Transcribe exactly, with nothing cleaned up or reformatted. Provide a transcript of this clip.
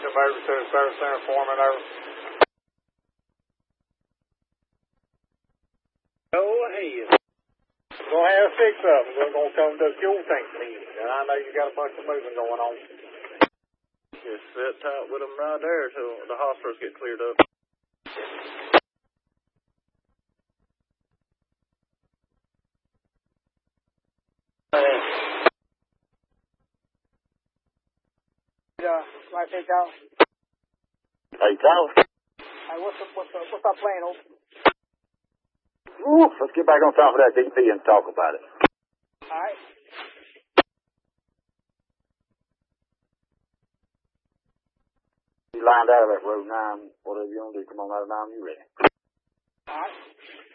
them over to the service center foreman over. Go ahead. We're going to have six of them. We're going to come to the fuel tank meeting. And I know you got a bunch of moving going on. Just sit tight with them right there till the hospitals get cleared up. Yeah, right there, Kyle. Hey, Kyle. Hey, what's the, what's the, what's our plan, old? Ooh, let's get back on top of that D P and talk about it. All right. You lined out of that road nine, whatever you want to do, come on out of nine, you ready? All right.